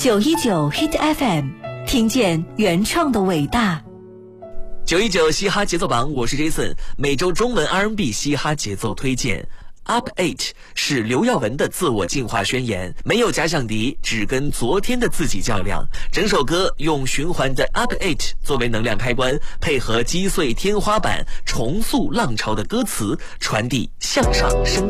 919 Hit FM， 听见原创的伟大。 919嘻哈节奏榜，我是 Jason， 每周中文 R&B 嘻哈节奏推荐。Up 8是刘耀文的自我进化宣言，没有假想敌，只跟昨天的自己较量。整首歌用循环的 Up 8作为能量开关，配合击碎天花板、重塑浪潮的歌词，传递向上生